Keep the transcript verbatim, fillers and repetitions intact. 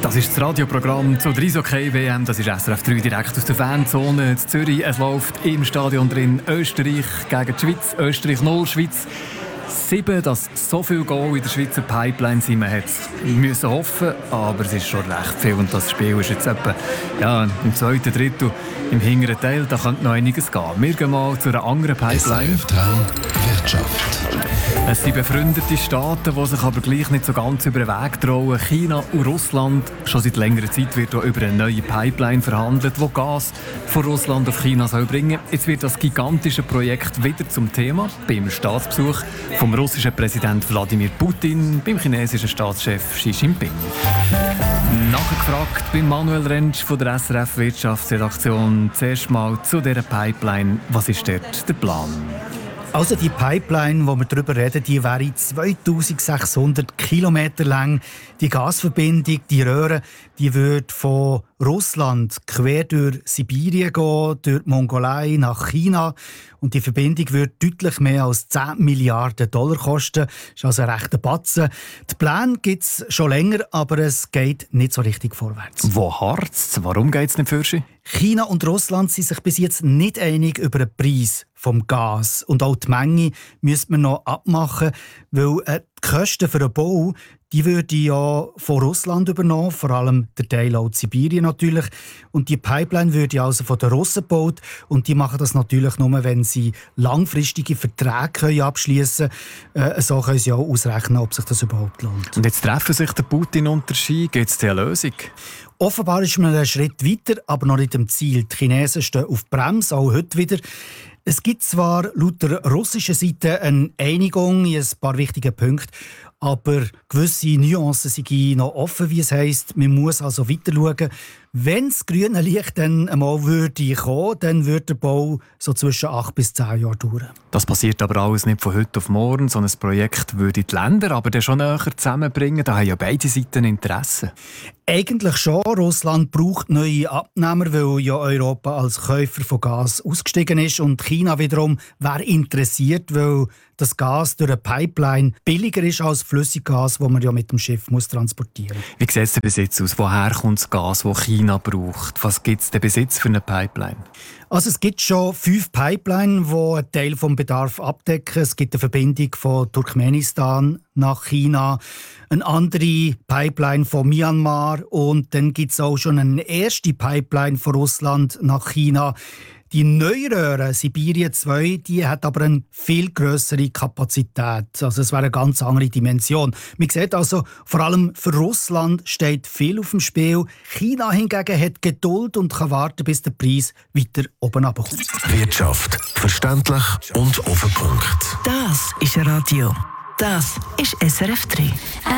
Das ist das Radioprogramm zur Eishockey-W M. Das ist S R F drei direkt aus der Fanzone in Zürich. Es läuft im Stadion drin Österreich gegen die Schweiz. Österreich null, Schweiz sieben. Dass so viel Goal in der Schweizer Pipeline sind, man musste hoffen, aber es ist schon recht viel. Und das Spiel ist jetzt etwa ja, im zweiten Drittel, im hinteren Teil. Da könnte noch einiges gehen. Wir gehen mal zu einer anderen Pipeline. S R F drei Wirtschaft. Es sind befreundete Staaten, die sich aber gleich nicht so ganz über den Weg trauen. China und Russland. Schon seit längerer Zeit wird auch über eine neue Pipeline verhandelt, die Gas von Russland auf China soll bringen. Jetzt wird das gigantische Projekt wieder zum Thema beim Staatsbesuch vom russischen Präsident Wladimir Putin beim chinesischen Staatschef Xi Jinping. Nachgefragt bei Manuel Rentsch von der S R F Wirtschaftsredaktion. Zuerst mal zu dieser Pipeline. Was ist dort der Plan? Also die Pipeline, wo wir darüber reden, die wäre zweitausendsechshundert Kilometer lang. Die Gasverbindung, die Röhre, die würde von Russland quer durch Sibirien gehen, durch die Mongolei nach China. Und die Verbindung würde deutlich mehr als zehn Milliarden Dollar kosten. Das ist also ein rechter Batzen. Die Pläne gibt es schon länger, aber es geht nicht so richtig vorwärts. Wo harzt? Warum geht es nicht für Sie? China und Russland sind sich bis jetzt nicht einig über den Preis vom Gas. Und auch die Menge müsste man noch abmachen, weil äh, die Kosten für den Bau, die würde ja von Russland übernommen, vor allem der Teil auch Sibirien natürlich. Und die Pipeline würde also von den Russen gebaut. Und die machen das natürlich nur, wenn sie langfristige Verträge abschließen können. Äh, so können sie auch ausrechnen, ob sich das überhaupt lohnt. Und jetzt treffen sich der Putin und der Xi. Gibt es eine Lösung? Offenbar ist man einen Schritt weiter, aber noch nicht am Ziel. Die Chinesen stehen auf die Bremse, auch heute wieder. Es gibt zwar laut der russischen Seite eine Einigung in ein paar wichtigen Punkten, aber gewisse Nuancen sind noch offen, wie es heisst. Man muss also weiter schauen. Wenn das grüne Licht dann einmal würde kommen, dann würde der Bau so zwischen acht bis zehn Jahre dauern. Das passiert aber alles nicht von heute auf morgen. So ein Projekt würde die Länder aber dann schon näher zusammenbringen. Da haben ja beide Seiten Interesse. Eigentlich schon. Russland braucht neue Abnehmer, weil ja Europa als Käufer von Gas ausgestiegen ist. Und China wiederum wäre interessiert, weil das Gas durch eine Pipeline billiger ist als Flüssiggas, das man ja mit dem Schiff muss transportieren muss. Wie sieht es denn bis jetzt aus? Woher kommt das Gas, das China braucht? Was gibt es denn bis jetzt für eine Pipeline? Also es gibt schon fünf Pipelines, die einen Teil des Bedarfs abdecken. Es gibt eine Verbindung von Turkmenistan nach China, eine andere Pipeline von Myanmar und dann gibt es auch schon eine erste Pipeline von Russland nach China. Die Neuröhre Sibirien zwei, die hat aber eine viel grössere Kapazität. Also es wäre eine ganz andere Dimension. Man sieht also, vor allem für Russland steht viel auf dem Spiel. China hingegen hat Geduld und kann warten, bis der Preis weiter oben runterkommt. Wirtschaft. Verständlich und auf den Punkt. Das ist Radio. Das ist S R F drei.